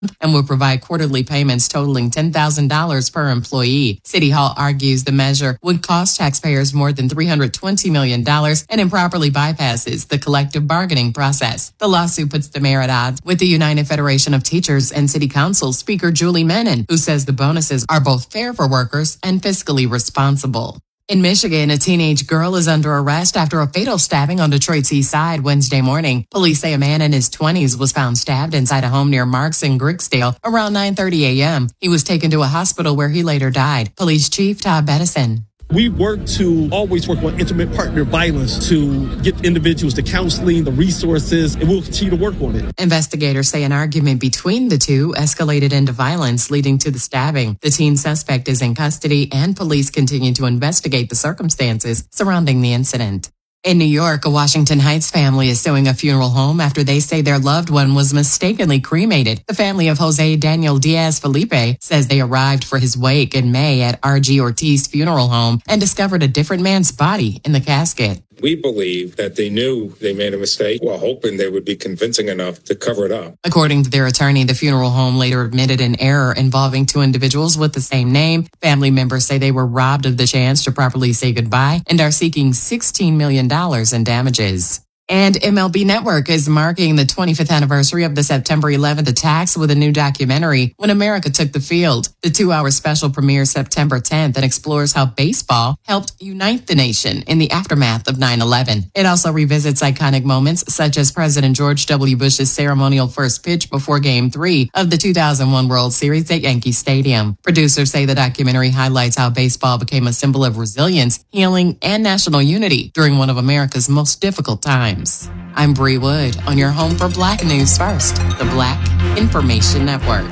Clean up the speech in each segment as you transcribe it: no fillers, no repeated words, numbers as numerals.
and will provide quarterly payments totaling $10,000 per employee. City Hall argues the measure would cost taxpayers more than $320 million and improperly bypasses the collective bargaining process. The lawsuit puts the mayor at odds with the United Federation of Teachers and City Council Speaker Julie Menin, who says the bonuses are both fair for workers and fiscally responsible. In Michigan, a teenage girl is under arrest after a fatal stabbing on Detroit's east side Wednesday morning. Police say a man in his 20s was found stabbed inside a home near Marks and Grigsdale around 9:30 a.m. He was taken to a hospital where he later died. Police Chief Todd Bettison. We always work on intimate partner violence to get individuals the counseling, the resources, and we'll continue to work on it. Investigators say an argument between the two escalated into violence, leading to the stabbing. The teen suspect is in custody, and police continue to investigate the circumstances surrounding the incident. In New York, a Washington Heights family is suing a funeral home after they say their loved one was mistakenly cremated. The family of Jose Daniel Diaz Felipe says they arrived for his wake in May at R.G. Ortiz Funeral Home and discovered a different man's body in the casket. We believe that they knew they made a mistake while hoping they would be convincing enough to cover it up. According to their attorney, the funeral home later admitted an error involving two individuals with the same name. Family members say they were robbed of the chance to properly say goodbye and are seeking $16 million in damages. And MLB Network is marking the 25th anniversary of the September 11th attacks with a new documentary, When America Took the Field. The 2-hour special premieres September 10th and explores how baseball helped unite the nation in the aftermath of 9/11. It also revisits iconic moments such as President George W. Bush's ceremonial first pitch before Game 3 of the 2001 World Series at Yankee Stadium. Producers say the documentary highlights how baseball became a symbol of resilience, healing, and national unity during one of America's most difficult times. I'm Bree Wood on your home for Black News First, the Black Information Network.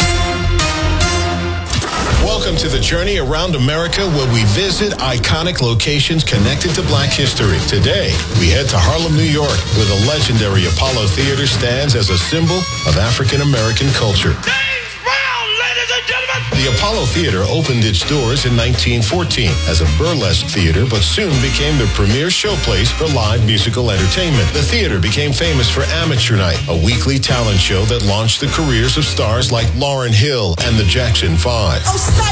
Welcome to the Journey Around America, where we visit iconic locations connected to Black history. Today, we head to Harlem, New York, where the legendary Apollo Theater stands as a symbol of African American culture. The Apollo Theater opened its doors in 1914 as a burlesque theater, but soon became the premier showplace for live musical entertainment. The theater became famous for Amateur Night, a weekly talent show that launched the careers of stars like Lauryn Hill and the Jackson 5.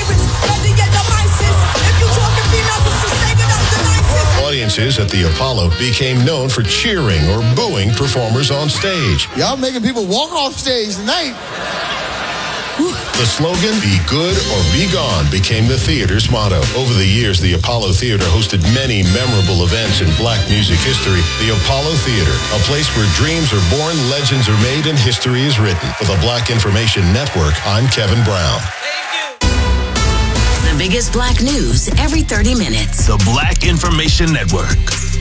Audiences at the Apollo became known for cheering or booing performers on stage. Y'all making people walk off stage tonight. The slogan, "Be good or be gone," became the theater's motto. Over the years, the Apollo Theater hosted many memorable events in Black music history. The Apollo Theater, a place where dreams are born, legends are made, and history is written. For the Black Information Network, I'm Kevin Brown. The biggest Black news every 30 minutes. The Black Information Network.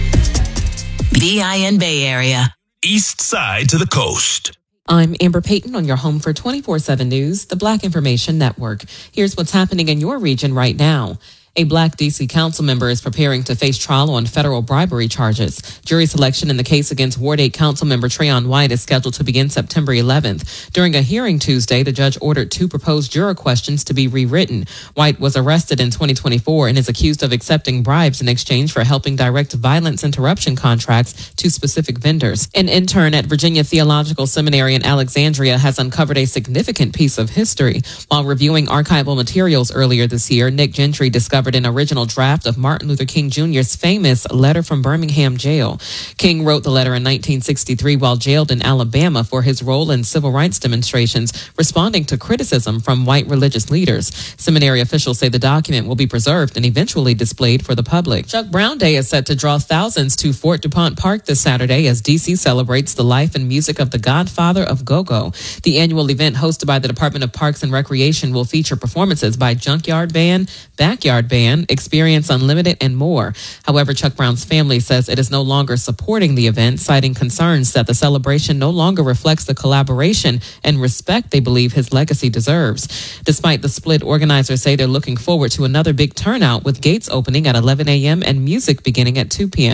BIN Bay Area. East side to the coast. I'm Amber Payton on your home for 24/7 News, the Black Information Network. Here's what's happening in your region right now. A Black D.C. council member is preparing to face trial on federal bribery charges. Jury selection in the case against Ward 8 council member Trayon White is scheduled to begin September 11th. During a hearing Tuesday, the judge ordered 2 proposed juror questions to be rewritten. White was arrested in 2024 and is accused of accepting bribes in exchange for helping direct violence interruption contracts to specific vendors. An intern at Virginia Theological Seminary in Alexandria has uncovered a significant piece of history. While reviewing archival materials earlier this year, Nick Gentry discovered an original draft of Martin Luther King Jr.'s famous letter from Birmingham jail. King wrote the letter in 1963 while jailed in Alabama for his role in civil rights demonstrations, responding to criticism from white religious leaders. Seminary officials say the document will be preserved and eventually displayed for the public. Chuck Brown Day is set to draw thousands to Fort DuPont Park this Saturday as D.C. celebrates the life and music of the godfather of go-go. The annual event hosted by the Department of Parks and Recreation will feature performances by Junkyard Band, Backyard Band, Experience Unlimited, and more. However, Chuck Brown's family says it is no longer supporting the event, citing concerns that the celebration no longer reflects the collaboration and respect they believe his legacy deserves. Despite the split, organizers say they're looking forward to another big turnout with gates opening at 11 a.m. and music beginning at 2 p.m.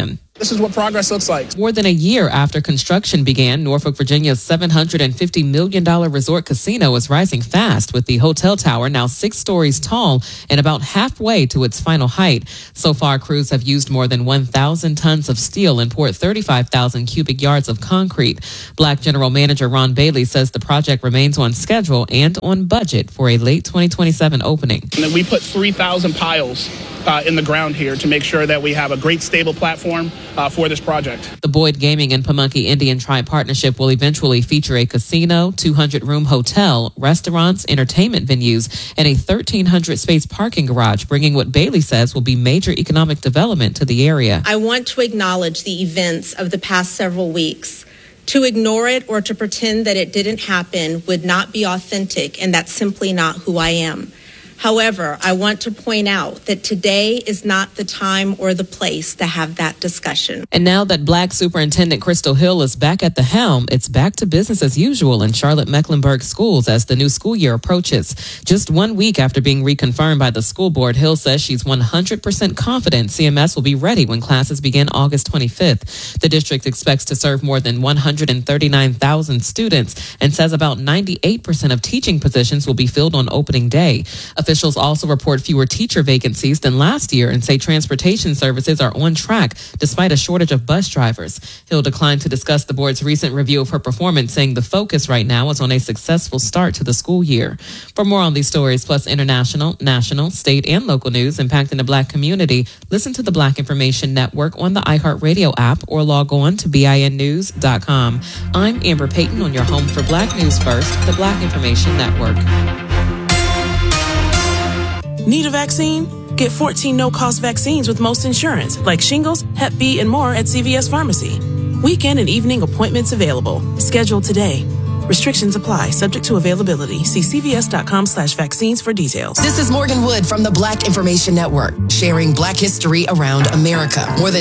This is what progress looks like. More than a year after construction began, Norfolk, Virginia's $750 million resort casino is rising fast, with the hotel tower now 6 stories tall and about halfway to its final height. So far, crews have used more than 1,000 tons of steel and poured 35,000 cubic yards of concrete. Black General Manager Ron Bailey says the project remains on schedule and on budget for a late 2027 opening. And then we put 3,000 piles in the ground here to make sure that we have a great stable platform for this project. The Boyd Gaming and Pamunkey Indian Tribe partnership will eventually feature a casino, 200-room hotel, restaurants, entertainment venues, and a 1,300-space parking garage, bringing what Bailey says will be major economic development to the area. I want to acknowledge the events of the past several weeks. To ignore it or to pretend that it didn't happen would not be authentic, and that's simply not who I am. However, I want to point out that today is not the time or the place to have that discussion. And now that Black Superintendent Crystal Hill is back at the helm, it's back to business as usual in Charlotte-Mecklenburg schools as the new school year approaches. Just 1 week after being reconfirmed by the school board, Hill says she's 100% confident CMS will be ready when classes begin August 25th. The district expects to serve more than 139,000 students and says about 98% of teaching positions will be filled on opening day. Officials also report fewer teacher vacancies than last year and say transportation services are on track despite a shortage of bus drivers. Hill declined to discuss the board's recent review of her performance, saying the focus right now is on a successful start to the school year. For more on these stories, plus international, national, state, and local news impacting the Black community, listen to the Black Information Network on the iHeartRadio app or log on to BINnews.com. I'm Amber Payton on your home for Black News First, the Black Information Network. Need a vaccine? Get 14 no-cost vaccines with most insurance, like shingles, Hep B, and more at CVS Pharmacy. Weekend and evening appointments available. Schedule today. Restrictions apply, subject to availability. See cvs.com/vaccines for details. This is Morgan Wood from the Black Information Network, sharing Black history around America. More than